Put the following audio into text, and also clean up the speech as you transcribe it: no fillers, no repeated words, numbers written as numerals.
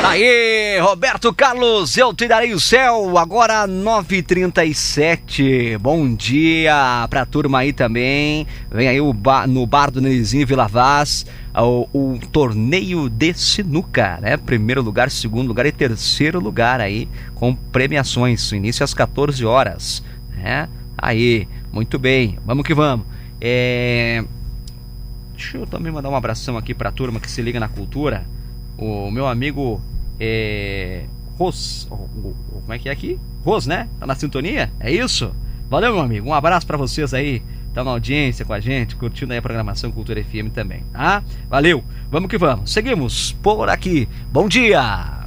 Aê, Roberto Carlos, eu te darei o céu, agora 9h37, bom dia pra turma aí também, vem aí no bar do Nelizinho Vila Vaz, o torneio de sinuca, né, primeiro lugar, segundo lugar e terceiro lugar aí, com premiações, início às 14 horas, né, aí, muito bem, vamos que vamos, deixa eu também mandar um abração aqui pra turma que se liga na cultura, o meu amigo Ros, como é que é aqui? Ros, né? Tá na sintonia? É isso? Valeu, meu amigo, um abraço pra vocês aí, estão na audiência com a gente, curtindo aí a programação Cultura FM também, tá? Valeu, vamos que vamos, seguimos por aqui, bom dia!